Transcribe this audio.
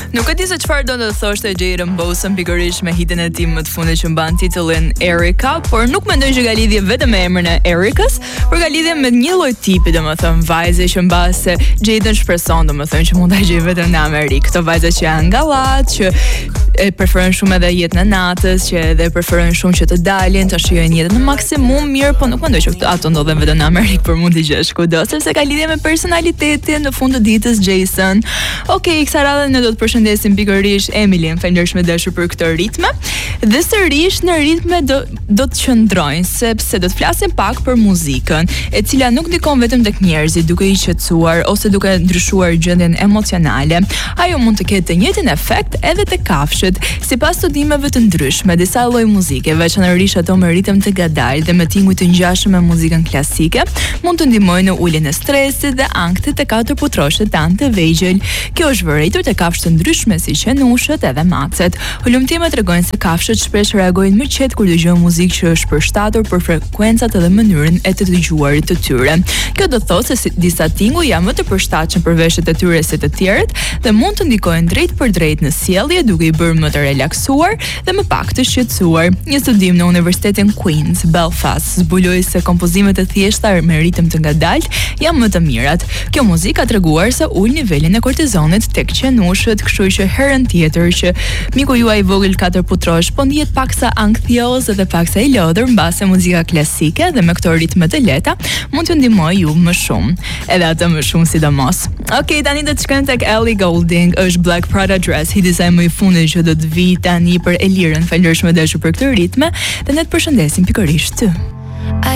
Nuk e di se çfarë do të thoshte Jaden Bosen pikërisht me hitin e tij më të fundit që mban titullin Erika, por nuk mendoj që ka lidhje vetëm me emrin e Erikës, por ka lidhje me një lloj tipi, domethënë vajze që mbase Jaden shpreson domethënë që mund ta gjej vetëm në Amerikë. Këto vajza që janë gallat, që e preferojnë shumë edhe jetën e natës, që edhe preferojnë shumë që të dalin, të shijojnë jetën në maksimum mirë, po nuk mendoj që ato ndodhen vetëm në Amerikë, por mund t'i gjesh kudo, sepse ka lidhje me personalitetin në fund të ditës Jason. Okej, kësaj radhe ne do të përshëndesim pikërisht Emilin, falënderim dashur për këtë ritme. Dhe sërish në ritme do të qëndrojnë, sepse do të flasim pak për muzikën, e cila nuk ndikon vetëm tek njerëzit duke i qetësuar ose duke ndryshuar gjendjen emocionale. Ajo mund të ketë të njëjtin efekt edhe tek kafshët. Sipas studimeve të ndryshme, disa lloj muzike, veçanërisht ato me ritëm të ngadalë dhe me tinguj të ngjashëm me muzikën klasike, mund të ndihmojnë në uljen e stresit dhe ankthit të katër putroshët tanë të vegjël. Kjo është vërejtur te kafshë të ndryshme si qenushët edhe macet. Hulumtimet tregojnë se kafshët shpesh reagojnë më qetë kur dëgjojnë muzikë që është përshtatur për frekuencat edhe mënyrën e të dëgjuarit të tyre. Kjo do të thotë se disa tinguj janë më të përshtatshëm për veshjet e tyre se të tjerët dhe mund të ndikojnë drejt për drejt në sjellje duke i bërë më të relaksuar dhe më pak të shqetësuar. Një studim në Universitetin Queen's, Belfast, zbuloi se kompozimet e thjeshta me ritëm të ngadalt janë më të mirat. Kjo muzikë ka treguar se ul nivelin e kortizonit tek qenushët, kështu që herën tjetër që miku juaj i vogël 4 putrosh po ndihet paksa anktioz dhe paksa i lodhur mbase muzika klasike dhe me këto ritme të lehta mund t'ju ndihmojë ju më shumë. Edhe atë më shumë sidomos. Okej, tani do të shkojmë tek Ellie Goulding, është Black Prada Dress, hiti i më i fundit që do të vi tani për Elirën. Falënderim dashur për këtë ritme dhe ne të përshëndesim pikërisht ty.